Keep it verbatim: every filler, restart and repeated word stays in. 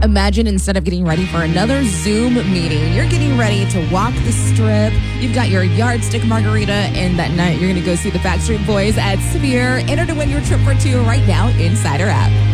Imagine instead of getting ready for another Zoom meeting, you're getting ready to walk the strip. You've got your yardstick margarita, and that night you're going to go see the Backstreet Boys at Sphere. Enter to win your trip for two right now inside our app.